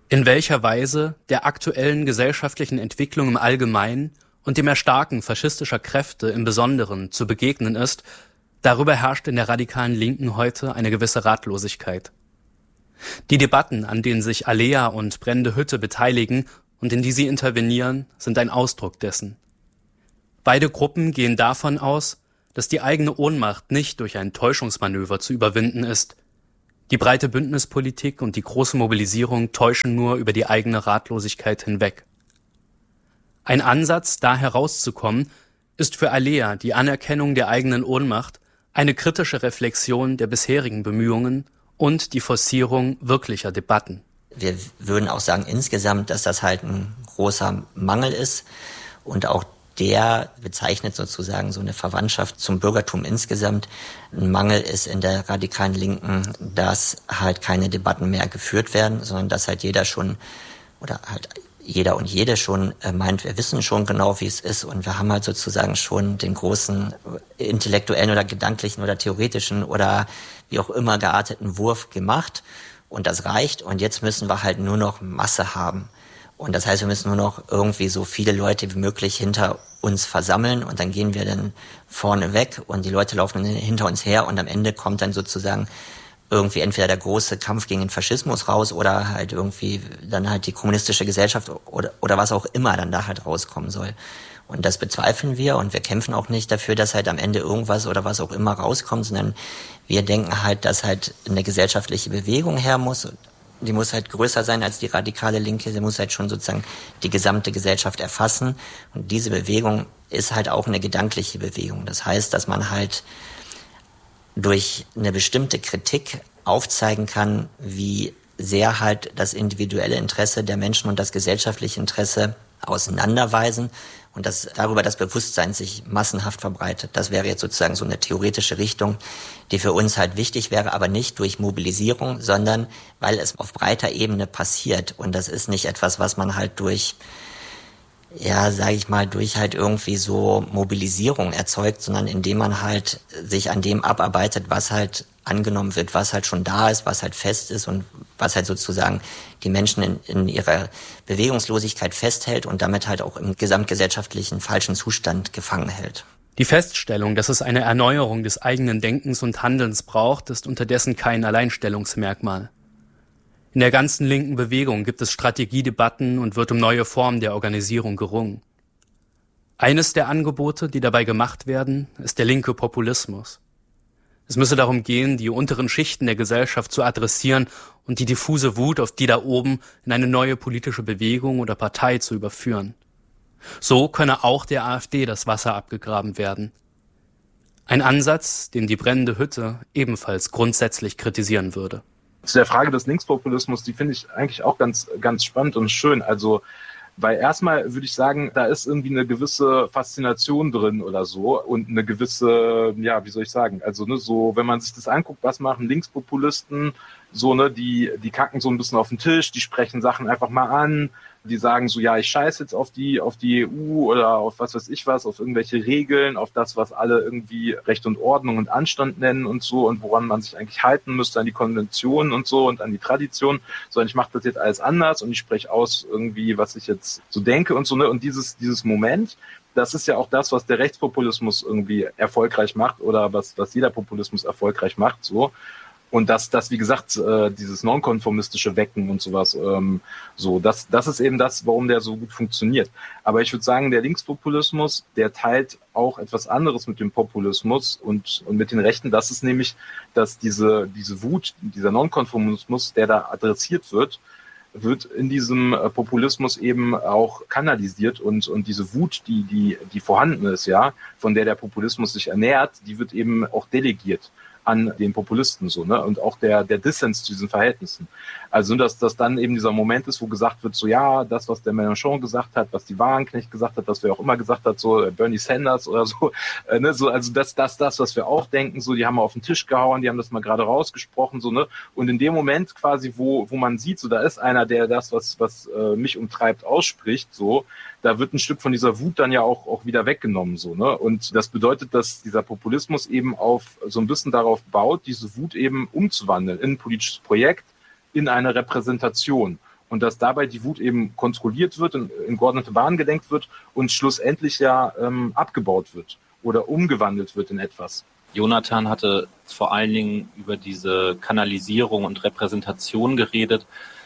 In welcher Weise der aktuellen gesellschaftlichen Entwicklung im Allgemeinen und dem Erstarken faschistischer Kräfte im Besonderen zu begegnen ist, darüber herrscht in der radikalen Linken heute eine gewisse Ratlosigkeit. Die Debatten, an denen sich Alea und Brennende Hütte beteiligen und in die sie intervenieren, sind ein Ausdruck dessen. Beide Gruppen gehen davon aus, dass die eigene Ohnmacht nicht durch ein Täuschungsmanöver zu überwinden ist. Die breite Bündnispolitik und die große Mobilisierung täuschen nur über die eigene Ratlosigkeit hinweg. Ein Ansatz, da herauszukommen, ist für Alea die Anerkennung der eigenen Ohnmacht, eine kritische Reflexion der bisherigen Bemühungen und die Forcierung wirklicher Debatten. Wir würden auch sagen insgesamt, dass das halt ein großer Mangel ist und auch der bezeichnet sozusagen so eine Verwandtschaft zum Bürgertum insgesamt. Ein Mangel ist in der radikalen Linken, dass halt keine Debatten mehr geführt werden, sondern dass halt jeder schon oder halt jeder und jede schon meint, wir wissen schon genau, wie es ist und wir haben halt sozusagen schon den großen intellektuellen oder gedanklichen oder theoretischen oder wie auch immer gearteten Wurf gemacht und das reicht und jetzt müssen wir halt nur noch Masse haben. Und das heißt, wir müssen nur noch irgendwie so viele Leute wie möglich hinter uns versammeln und dann gehen wir dann vorne weg und die Leute laufen hinter uns her und am Ende kommt dann sozusagen irgendwie entweder der große Kampf gegen den Faschismus raus oder halt irgendwie dann halt die kommunistische Gesellschaft oder was auch immer dann da halt rauskommen soll. Und das bezweifeln wir und wir kämpfen auch nicht dafür, dass halt am Ende irgendwas oder was auch immer rauskommt, sondern wir denken halt, dass halt eine gesellschaftliche Bewegung her muss. Die muss halt größer sein als die radikale Linke, sie muss halt schon sozusagen die gesamte Gesellschaft erfassen. Und diese Bewegung ist halt auch eine gedankliche Bewegung. Das heißt, dass man halt durch eine bestimmte Kritik aufzeigen kann, wie sehr halt das individuelle Interesse der Menschen und das gesellschaftliche Interesse auseinanderweisen und dass darüber das Bewusstsein sich massenhaft verbreitet. Das wäre jetzt sozusagen so eine theoretische Richtung, die für uns halt wichtig wäre, aber nicht durch Mobilisierung, sondern weil es auf breiter Ebene passiert. Und das ist nicht etwas, was man halt durch, ja, sage ich mal, durch halt irgendwie so Mobilisierung erzeugt, sondern indem man halt sich an dem abarbeitet, was halt angenommen wird, was halt schon da ist, was halt fest ist und was halt sozusagen die Menschen in ihrer Bewegungslosigkeit festhält und damit halt auch im gesamtgesellschaftlichen falschen Zustand gefangen hält. Die Feststellung, dass es eine Erneuerung des eigenen Denkens und Handelns braucht, ist unterdessen kein Alleinstellungsmerkmal. In der ganzen linken Bewegung gibt es Strategiedebatten und wird um neue Formen der Organisierung gerungen. Eines der Angebote, die dabei gemacht werden, ist der linke Populismus. Es müsse darum gehen, die unteren Schichten der Gesellschaft zu adressieren und die diffuse Wut auf die da oben in eine neue politische Bewegung oder Partei zu überführen. So könne auch der AfD das Wasser abgegraben werden. Ein Ansatz, den die Brennende Hütte ebenfalls grundsätzlich kritisieren würde. Zu der Frage des Linkspopulismus, die finde ich eigentlich auch ganz, ganz spannend und schön. Also, weil erstmal würde ich sagen, da ist irgendwie eine gewisse Faszination drin oder so und eine gewisse, ja, wie soll ich sagen, also ne, so, wenn man sich das anguckt, was machen Linkspopulisten, so ne, die kacken so ein bisschen auf den Tisch, die sprechen Sachen einfach mal an, die sagen so, ja, ich scheiße jetzt auf die EU oder auf was weiß ich was, auf irgendwelche Regeln, auf das, was alle irgendwie Recht und Ordnung und Anstand nennen und so und woran man sich eigentlich halten müsste, an die Konventionen und so und an die Tradition, sondern ich mache das jetzt alles anders und ich spreche aus irgendwie, was ich jetzt so denke und so, ne, und dieses Moment, das ist ja auch das, was der Rechtspopulismus irgendwie erfolgreich macht oder was jeder Populismus erfolgreich macht, so. Und das, wie gesagt, dieses nonkonformistische Wecken und sowas, so, das ist eben das, warum der so gut funktioniert. Aber ich würde sagen, der Linkspopulismus, der teilt auch etwas anderes mit dem Populismus und mit den Rechten. Das ist nämlich, dass diese Wut, dieser Nonkonformismus, der da adressiert wird in diesem Populismus eben auch kanalisiert und diese Wut, die vorhanden ist, ja, von der Populismus sich ernährt, die wird eben auch delegiert an den Populisten, so, ne, und auch der Dissens zu diesen Verhältnissen. Also, dass das dann eben dieser Moment ist, wo gesagt wird, so, ja, das, was der Mélenchon gesagt hat, was die Wagenknecht gesagt hat, was wer auch immer gesagt hat, so, Bernie Sanders oder so, ne, so, also das, was wir auch denken, so, die haben mal auf den Tisch gehauen, die haben das mal gerade rausgesprochen, so, ne, und in dem Moment quasi, wo man sieht, so, da ist einer, der das, was mich umtreibt, ausspricht, so, da wird ein Stück von dieser Wut dann ja auch wieder weggenommen, so, ne, und das bedeutet, dass dieser Populismus eben so ein bisschen darauf baut, diese Wut eben umzuwandeln in ein politisches Projekt, in eine Repräsentation. Und dass dabei die Wut eben kontrolliert wird, in geordnete Bahnen gelenkt wird und schlussendlich ja abgebaut wird oder umgewandelt wird in etwas. Jonathan hatte vor allen Dingen über diese Kanalisierung und Repräsentation geredet.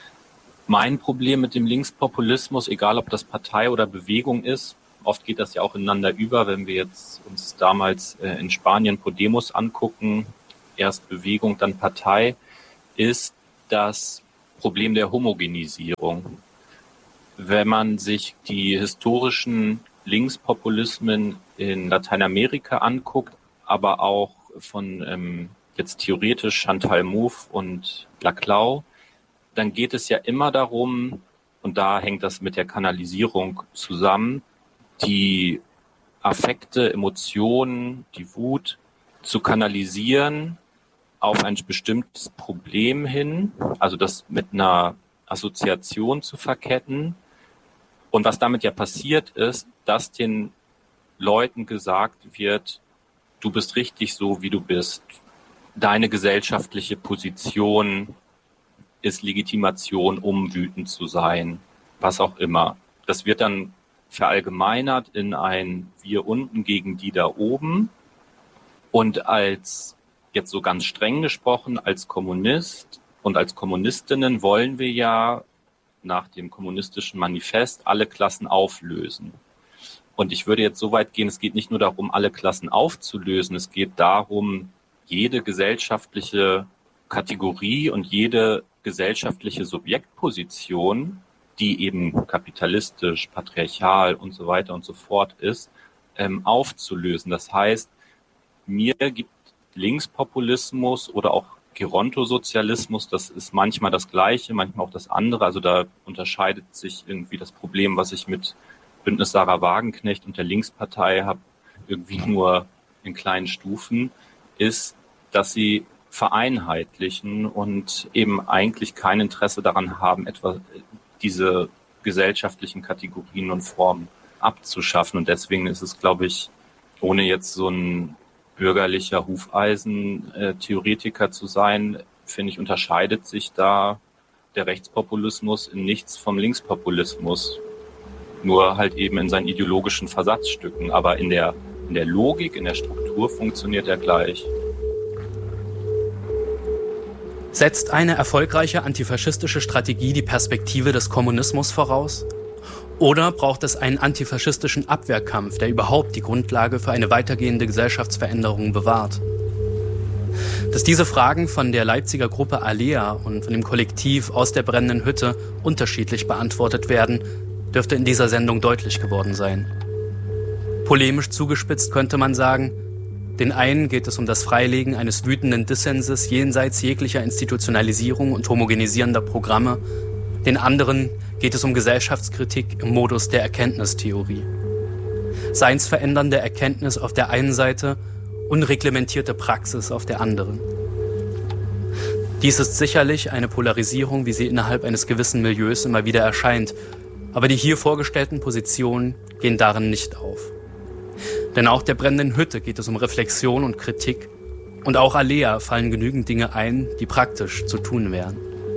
Mein Problem mit dem Linkspopulismus, egal ob das Partei oder Bewegung ist, oft geht das ja auch ineinander über, wenn wir jetzt uns damals in Spanien Podemos angucken, erst Bewegung, dann Partei, ist das Problem der Homogenisierung. Wenn man sich die historischen Linkspopulismen in Lateinamerika anguckt, aber auch von jetzt theoretisch Chantal Mouffe und Laclau, dann geht es ja immer darum, und da hängt das mit der Kanalisierung zusammen, die Affekte, Emotionen, die Wut zu kanalisieren auf ein bestimmtes Problem hin, also das mit einer Assoziation zu verketten. Und was damit ja passiert ist, dass den Leuten gesagt wird, du bist richtig so, wie du bist. Deine gesellschaftliche Position ist Legitimation, um wütend zu sein, was auch immer. Das wird dann verallgemeinert in ein Wir unten gegen die da oben. Und als, jetzt so ganz streng gesprochen, als Kommunist und als Kommunistinnen wollen wir ja nach dem kommunistischen Manifest alle Klassen auflösen. Und ich würde jetzt so weit gehen, es geht nicht nur darum, alle Klassen aufzulösen, es geht darum, jede gesellschaftliche Kategorie und jede gesellschaftliche Subjektposition, die eben kapitalistisch, patriarchal und so weiter und so fort ist, aufzulösen. Das heißt, mir gibt Linkspopulismus oder auch Gerontosozialismus, das ist manchmal das Gleiche, manchmal auch das andere. Also da unterscheidet sich irgendwie das Problem, was ich mit Bündnis Sarah Wagenknecht und der Linkspartei habe, irgendwie nur in kleinen Stufen, ist, dass sie vereinheitlichen und eben eigentlich kein Interesse daran haben, etwa diese gesellschaftlichen Kategorien und Formen abzuschaffen. Und deswegen ist es, glaube ich, ohne jetzt so ein bürgerlicher Hufeisen-Theoretiker zu sein, finde ich, unterscheidet sich da der Rechtspopulismus in nichts vom Linkspopulismus. Nur halt eben in seinen ideologischen Versatzstücken. Aber in der Logik, in der Struktur funktioniert er gleich. Setzt eine erfolgreiche antifaschistische Strategie die Perspektive des Kommunismus voraus? Oder braucht es einen antifaschistischen Abwehrkampf, der überhaupt die Grundlage für eine weitergehende Gesellschaftsveränderung bewahrt? Dass diese Fragen von der Leipziger Gruppe Alea und von dem Kollektiv Aus der brennenden Hütte unterschiedlich beantwortet werden, dürfte in dieser Sendung deutlich geworden sein. Polemisch zugespitzt könnte man sagen, den einen geht es um das Freilegen eines wütenden Dissenses jenseits jeglicher Institutionalisierung und homogenisierender Programme, den anderen geht es um Gesellschaftskritik im Modus der Erkenntnistheorie. Seinsverändernde Erkenntnis auf der einen Seite, unreglementierte Praxis auf der anderen. Dies ist sicherlich eine Polarisierung, wie sie innerhalb eines gewissen Milieus immer wieder erscheint, aber die hier vorgestellten Positionen gehen darin nicht auf. Denn auch der brennenden Hütte geht es um Reflexion und Kritik und auch Alea fallen genügend Dinge ein, die praktisch zu tun wären.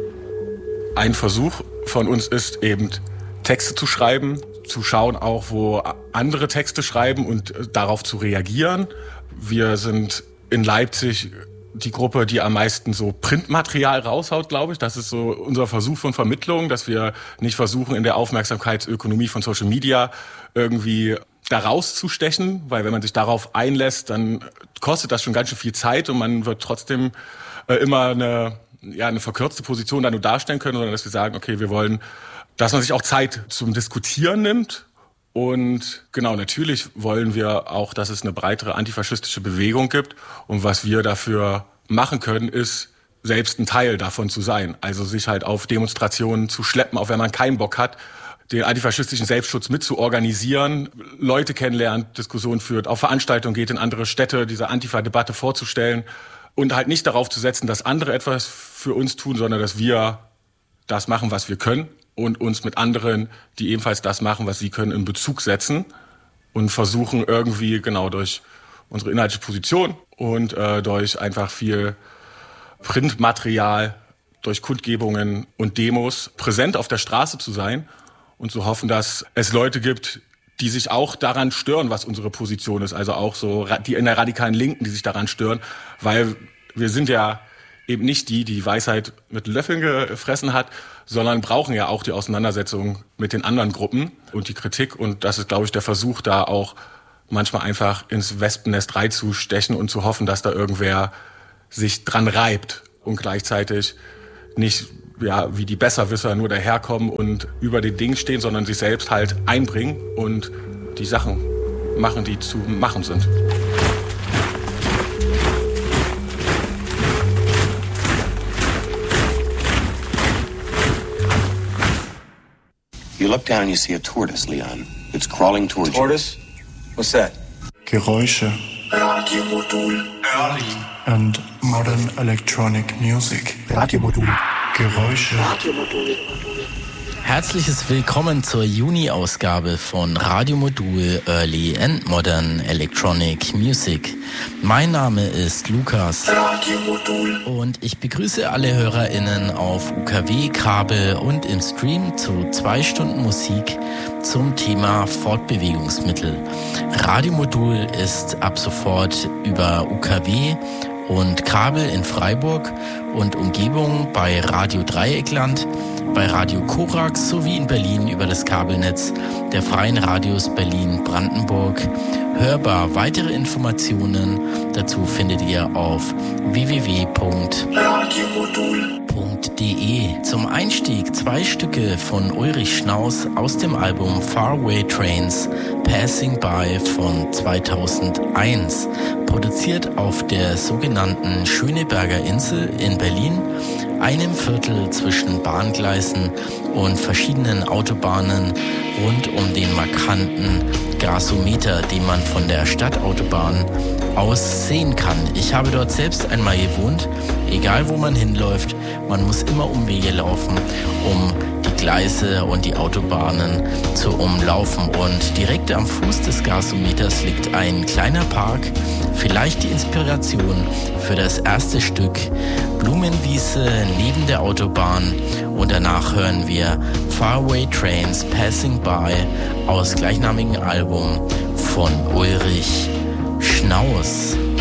Ein Versuch von uns ist eben, Texte zu schreiben, zu schauen auch, wo andere Texte schreiben und darauf zu reagieren. Wir sind in Leipzig die Gruppe, die am meisten so Printmaterial raushaut, glaube ich. Das ist so unser Versuch von Vermittlung, dass wir nicht versuchen, in der Aufmerksamkeitsökonomie von Social Media irgendwie da rauszustechen, weil wenn man sich darauf einlässt, dann kostet das schon ganz schön viel Zeit und man wird trotzdem immer eine verkürzte Position da nur darstellen können, sondern dass wir sagen, okay, wir wollen, dass man sich auch Zeit zum Diskutieren nimmt. Und genau, natürlich wollen wir auch, dass es eine breitere antifaschistische Bewegung gibt. Und was wir dafür machen können, ist, selbst ein Teil davon zu sein. Also sich halt auf Demonstrationen zu schleppen, auch wenn man keinen Bock hat, den antifaschistischen Selbstschutz mit zu organisieren, Leute kennenlernt, Diskussionen führt, auf Veranstaltungen geht, in andere Städte diese Antifa-Debatte vorzustellen und halt nicht darauf zu setzen, dass andere etwas für uns tun, sondern dass wir das machen, was wir können und uns mit anderen, die ebenfalls das machen, was sie können, in Bezug setzen und versuchen irgendwie genau durch unsere inhaltliche Position und durch einfach viel Printmaterial durch Kundgebungen und Demos präsent auf der Straße zu sein und zu hoffen, dass es Leute gibt, die sich auch daran stören, was unsere Position ist. Also auch so die in der radikalen Linken, die sich daran stören, weil wir sind ja eben nicht die Weisheit mit Löffeln gefressen hat, sondern brauchen ja auch die Auseinandersetzung mit den anderen Gruppen und die Kritik. Und das ist, glaube ich, der Versuch, da auch manchmal einfach ins Wespennest reinzustechen und zu hoffen, dass da irgendwer sich dran reibt und gleichzeitig nicht wie die Besserwisser nur daherkommen und über den Dingen stehen, sondern sich selbst halt einbringen und die Sachen machen, die zu machen sind. You look down and you see a tortoise, Leon. It's crawling towards you. Tortoise? What's that? Geräusche. Radiomodul. Early and modern electronic music. Radiomodul. Geräusche. Radiomodul. Herzliches Willkommen zur Juni-Ausgabe von Radiomodul Early and Modern Electronic Music. Mein Name ist Lukas und ich begrüße alle HörerInnen auf UKW, Kabel und im Stream zu 2 Stunden Musik zum Thema Fortbewegungsmittel. Radiomodul ist ab sofort über UKW und Kabel in Freiburg und Umgebung bei Radio Dreieckland, bei Radio Korax sowie in Berlin über das Kabelnetz der Freien Radios Berlin-Brandenburg hörbar. Weitere Informationen dazu findet ihr auf www.radiomodul.de. Zum Einstieg 2 Stücke von Ulrich Schnaus aus dem Album Faraway Trains Passing By von 2001, produziert auf der sogenannten Schöneberger Insel in Berlin, einem Viertel zwischen Bahngleisen und verschiedenen Autobahnen rund um den markanten Gasometer, den man von der Stadtautobahn aus sehen kann. Ich habe dort selbst einmal gewohnt. Egal wo man hinläuft, man muss immer Umwege laufen, um die Gleise und die Autobahnen zu umlaufen. Und direkt am Fuß des Gasometers liegt ein kleiner Park, vielleicht die Inspiration für das erste Stück Blumenwiese neben der Autobahn. Und danach hören wir Faraway Trains Passing By aus gleichnamigen Album von Ulrich Schnaus.